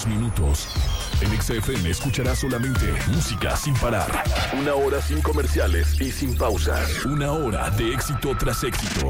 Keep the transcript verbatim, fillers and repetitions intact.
próximos minutos, en Exa F M escucharás solamente música sin parar. Una hora sin comerciales y sin pausas. Una hora de éxito tras éxito.